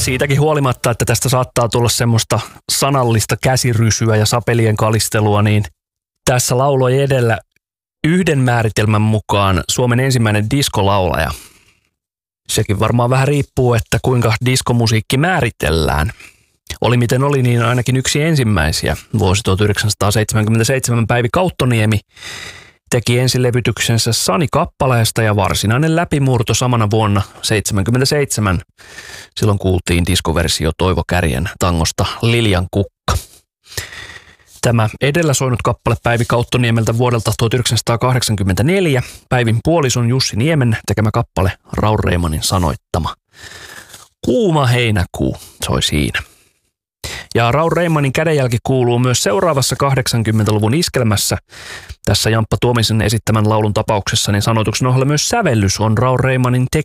siitäkin huolimatta, että tästä saattaa tulla semmoista sanallista käsirysyä ja sapelien kalistelua, niin tässä lauloi edellä yhden määritelmän mukaan Suomen ensimmäinen diskolaulaja. Sekin varmaan vähän riippuu, että kuinka diskomusiikki määritellään. Oli miten oli, niin ainakin yksi ensimmäisiä. Vuosi 1977 Päivi Kauttoniemi teki ensilevytyksensä Sani-kappaleesta ja varsinainen läpimurto samana vuonna 1977. Silloin kuultiin diskoversio Toivo Kärjen tangosta Liljan kukka. Tämä edellä soinut kappale Päivi Kauttoniemeltä vuodelta 1984. Päivin puolison Jussi Niemen tekemä kappale Raul Reimanin sanoittama. Kuuma heinäkuu soi siinä. Ja Raul Reimanin kädenjälki kuuluu myös seuraavassa 80-luvun iskelmässä. Tässä Jamppa Tuomisen esittämän laulun tapauksessa niin sanoituksen ohella myös sävellys on Raul Reimanin